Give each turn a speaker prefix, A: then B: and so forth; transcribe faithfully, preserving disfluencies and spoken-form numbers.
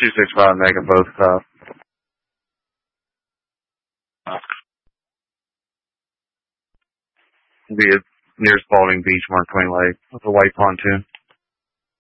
A: two six five, making both stop. Be near Spalding Beach, Mark Twain Lake, with a white pontoon.